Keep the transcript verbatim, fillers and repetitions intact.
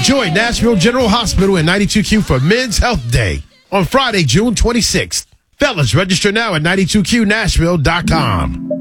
Join Nashville General Hospital and ninety-two Q for Men's Health Day on Friday, June twenty-sixth. Fellas, register now at ninety-two Q Nashville dot com.